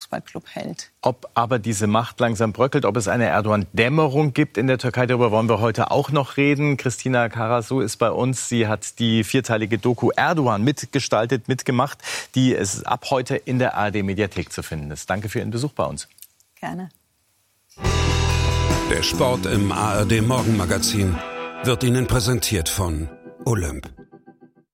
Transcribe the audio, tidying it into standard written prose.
Fußballclub hält. Ob aber diese Macht langsam bröckelt, ob es eine Erdogan-Dämmerung gibt in der Türkei, darüber wollen wir heute auch noch reden. Christina Karasu ist bei uns. Sie hat die 4-teilige Doku Erdogan mitgestaltet, mitgemacht, die es ab heute in der ARD-Mediathek zu finden ist. Danke für Ihren Besuch bei uns. Gerne. Der Sport im ARD-Morgenmagazin wird Ihnen präsentiert von Olymp.